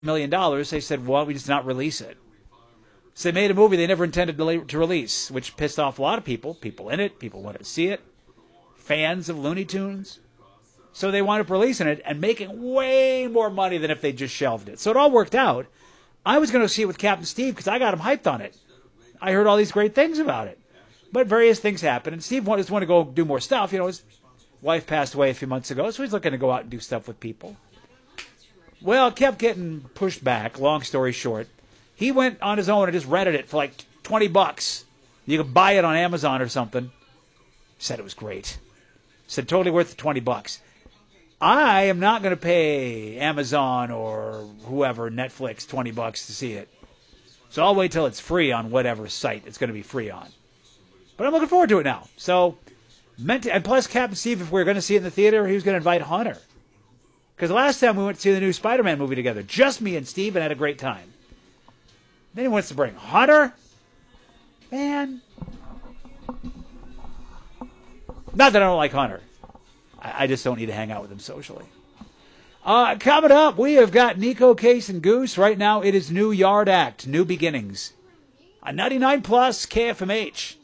million, they said, well, we just not release it. So they made a movie they never intended to release, which pissed off a lot of people. People in it, people wanted to see it, fans of Looney Tunes. So they wound up releasing it and making way more money than if they just shelved it. So it all worked out. I was going to see it with Captain Steve because I got him hyped on it. I heard all these great things about it. But various things happened, and Steve just wanted to go do more stuff. You know, his wife passed away a few months ago, so he's looking to go out and do stuff with people. Well, it kept getting pushed back, long story short. He went on his own and just rented it for like $20. You could buy it on Amazon or something. Said it was great. Said totally worth the $20. I am not going to pay Amazon or whoever, Netflix, $20 to see it. So I'll wait till it's free on whatever site it's going to be free on. But I'm looking forward to it now. So, and plus Captain Steve, if we were going to see it in the theater, he was going to invite Hunter. Because the last time we went to see the new Spider-Man movie together, just me and Steve, and had a great time. Then he wants to bring Hunter? Man. Not that I don't like Hunter. I just don't need to hang out with him socially. Coming up, we have got Nico, Case, and Goose. Right now, it is New Yard Act, New Beginnings. On 99 Plus KFMH.